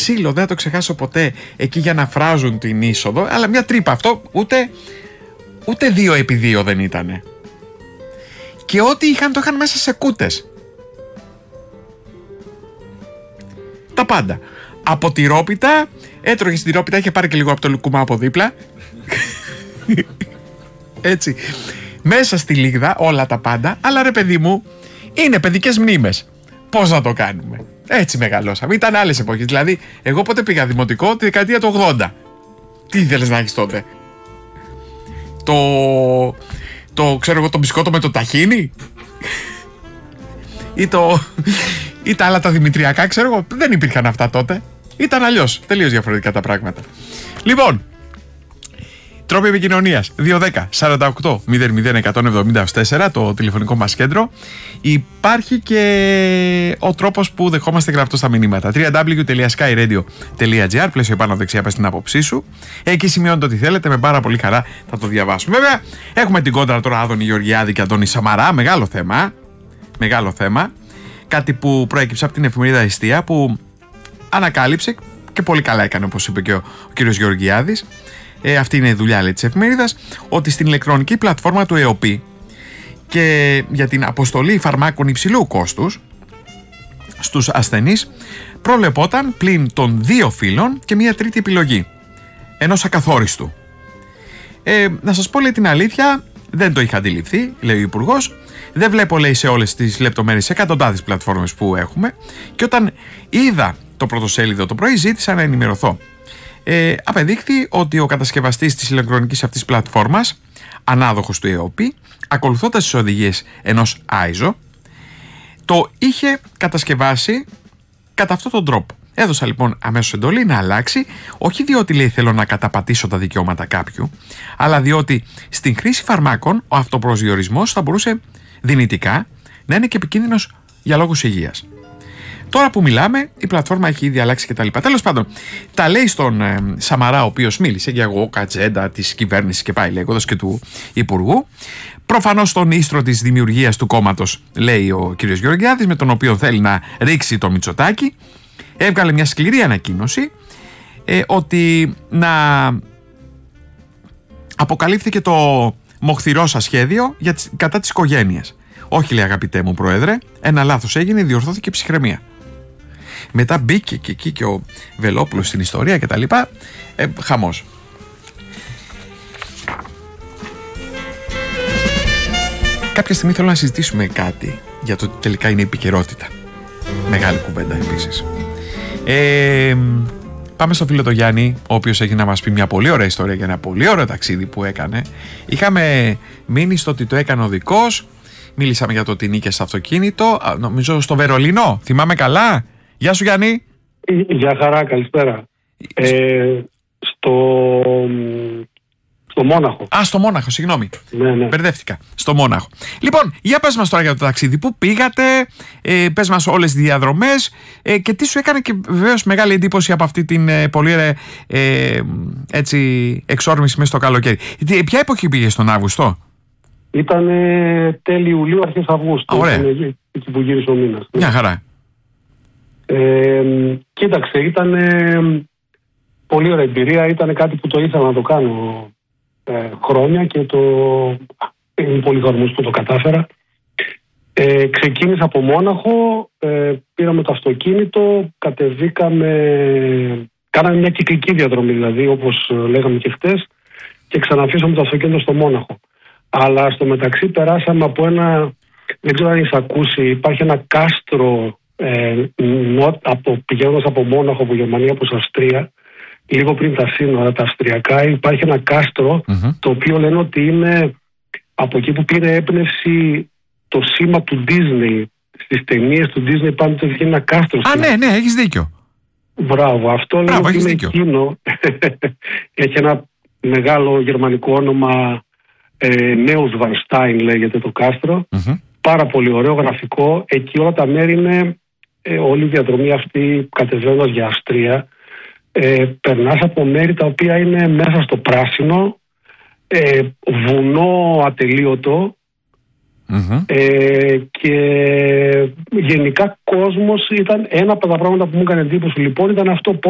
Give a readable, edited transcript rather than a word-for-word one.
ξύλο, δεν θα το ξεχάσω ποτέ, εκεί για να φράζουν την είσοδο, αλλά μια τρύπα, αυτό ούτε 2x2 δεν ήτανε. Και ό,τι είχαν το είχαν μέσα σε κούτες. Τα πάντα. Από τυρόπιτα, έτρωγε στην τυρόπιτα, είχε πάρει και λίγο από το λουκουμά από δίπλα. Έτσι. Μέσα στη λίγδα όλα τα πάντα, αλλά ρε παιδί μου, είναι παιδικές μνήμες. Πώς να το κάνουμε. Έτσι μεγαλώσαμε. Ήταν άλλες εποχές. Δηλαδή, εγώ πότε πήγα δημοτικό, τη δεκαετία του 80. Τι ήθελες να έχεις τότε? Ξέρω εγώ, το μπισκότο με το ταχίνι? Ή τα άλλα τα δημητριακά, ξέρω εγώ. Δεν υπήρχαν αυτά τότε. Ήταν αλλιώς. Τελείως διαφορετικά τα πράγματα. Λοιπόν, τρόποι επικοινωνίας 210-48-00-174, το τηλεφωνικό μας κέντρο. Υπάρχει και ο τρόπος που δεχόμαστε γραπτό στα μηνύματα. www.skyradio.gr, πλαίσιο επάνω δεξιά, πες την άποψή σου. Εκεί σημειώνετε ό,τι θέλετε, με πάρα πολύ χαρά θα το διαβάσουμε. Βέβαια, έχουμε την κόντρα τώρα Άδωνη Γεωργιάδη και Αντώνη Σαμαρά. Μεγάλο θέμα. Μεγάλο θέμα. Κάτι που προέκυψε από την εφημερίδα Εστία, που ανακάλυψε και πολύ καλά έκανε, όπως είπε και ο κύριος Γεωργιάδης. Αυτή είναι η δουλειά, λέει, της εφημερίδας, ότι στην ηλεκτρονική πλατφόρμα του ΕΟΠΗ και για την αποστολή φαρμάκων υψηλού κόστους στους ασθενείς προβλεπόταν πλην των 2 φύλων και μια τρίτη επιλογή, ενός ακαθόριστου. Να σας πω, λέει, την αλήθεια, δεν το είχα αντιληφθεί, λέει ο Υπουργός. Δεν βλέπω, λέει, σε όλες τις λεπτομέρειες, σε εκατοντάδες πλατφόρμες που έχουμε, και όταν είδα το πρωτοσέλιδο το πρωί ζήτησα να ενημερωθώ. Απεδείχθη ότι ο κατασκευαστής της ηλεκτρονικής αυτής πλατφόρμας, ανάδοχος του ΕΟΠΗ, ακολουθώντας τις οδηγίες ενός ISO, το είχε κατασκευάσει κατά αυτόν τον τρόπο. Έδωσα λοιπόν αμέσως εντολή να αλλάξει, όχι διότι, λέει, θέλω να καταπατήσω τα δικαιώματα κάποιου, αλλά διότι στην χρήση φαρμάκων ο αυτοπροσδιορισμός θα μπορούσε δυνητικά να είναι και επικίνδυνος για λόγους υγείας. Τώρα που μιλάμε, η πλατφόρμα έχει ήδη αλλάξει κτλ. Τέλος πάντων, τα λέει στον Σαμαρά, ο οποίος μίλησε για εγώ κατζέντα της κυβέρνησης και πάει λέγοντας και του Υπουργού. Προφανώς στον ίστρο της δημιουργίας του κόμματος, λέει ο κ. Γεωργιάδης, με τον οποίο θέλει να ρίξει το Μητσοτάκη, έβγαλε μια σκληρή ανακοίνωση ότι να αποκαλύφθηκε το μοχθηρό σας σχέδιο κατά της οικογένειας. Όχι, λέει, αγαπητέ μου Πρόεδρε, ένα λάθος έγινε, διορθώθηκε ψυχραιμία. Μετά μπήκε και εκεί και ο Βελόπουλος στην ιστορία και τα λοιπά. Χαμός. Κάποια στιγμή θέλω να συζητήσουμε κάτι για το ότι τελικά είναι επικαιρότητα. Μεγάλη κουβέντα επίσης. Πάμε στο φίλο το Γιάννη, ο οποίος έχει να μας πει μια πολύ ωραία ιστορία για ένα πολύ ωραίο ταξίδι που έκανε. Είχαμε μείνει στο ότι το έκανε οδικός. Μίλησαμε για το ότι νίκησε στο αυτοκίνητο, νομίζω στο Βερολίνο, θυμάμαι καλά. Γεια σου, Γιάννη. Γεια χαρά, καλησπέρα. Στο Μόναχο. Στο Μόναχο, συγγνώμη. Ναι. Μπερδεύτηκα. Στο Μόναχο. Λοιπόν, για πες μας τώρα για το ταξίδι. Πού πήγατε, πες μας όλες τις διαδρομές και τι σου έκανε και βεβαίως μεγάλη εντύπωση από αυτή την πολύ εξόρμηση μέσα στο καλοκαίρι. Ποια εποχή πήγες τον Αύγουστο? Ήταν τέλη Ιουλίου, αρχές Αυγούστου. Ωραία. Εκεί που γύρισε ο μήνας. Μια χαρά. Κοίταξε, ήταν πολύ ωραία εμπειρία. Ήταν κάτι που το ήθελα να το κάνω χρόνια και είμαι πολύ χαρούμενος που το κατάφερα. Ξεκίνησα από Μόναχο, πήραμε το αυτοκίνητο, κατεβήκαμε, κάναμε μια κυκλική διαδρομή, δηλαδή, όπως λέγαμε και χτες, και ξαναφήσαμε το αυτοκίνητο στο Μόναχο. Αλλά στο μεταξύ περάσαμε από δεν ξέρω αν έχεις ακούσει, υπάρχει ένα κάστρο πηγαίνοντας από Μόναχο, από Γερμανία προς Αυστρία, λίγο πριν τα σύνορα, τα αυστριακά, υπάρχει ένα κάστρο, το οποίο λένε ότι είναι από εκεί που πήρε έμπνευση το σήμα του Disney. Στις ταινίες του Disney πάντοτε έχει ένα κάστρο. Ναι, έχεις δίκιο. Μπράβο, αυτό λέει ότι είναι εκείνο. Έχει ένα μεγάλο γερμανικό όνομα, Neuschwanstein λέγεται το κάστρο. Πάρα πολύ ωραίο, γραφικό. Εκεί όλα τα μέρη είναι, όλη η διαδρομή αυτή κατεβαίνοντας για Αυστρία, περνάς από μέρη τα οποία είναι μέσα στο πράσινο, βουνό ατελείωτο, και γενικά κόσμος. Ήταν ένα από τα πράγματα που μου έκανε εντύπωση, λοιπόν, ήταν αυτό.